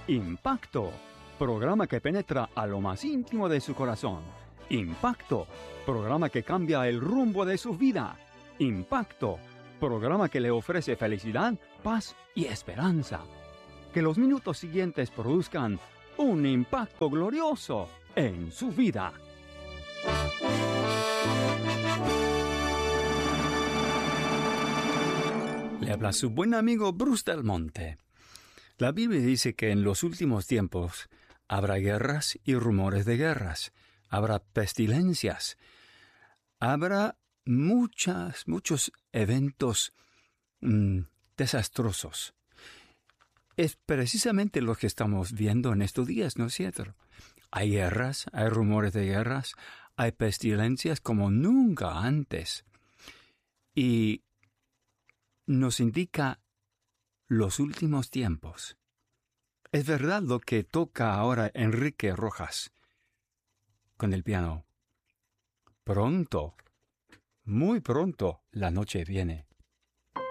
Impacto, programa que penetra a lo más íntimo de su corazón. Impacto, programa que cambia el rumbo de su vida. Impacto, programa que le ofrece felicidad, paz y esperanza. Que los minutos siguientes produzcan un impacto glorioso en su vida. Le habla su buen amigo Bruce Del Monte. La Biblia dice que en los últimos tiempos habrá guerras y rumores de guerras, habrá pestilencias, habrá muchos eventos desastrosos. Es precisamente lo que estamos viendo en estos días, ¿no es cierto? Hay guerras, hay rumores de guerras, hay pestilencias como nunca antes. Y nos indica los últimos tiempos. Es verdad lo que toca ahora Enrique Rojas con el piano. Pronto, muy pronto, la noche viene.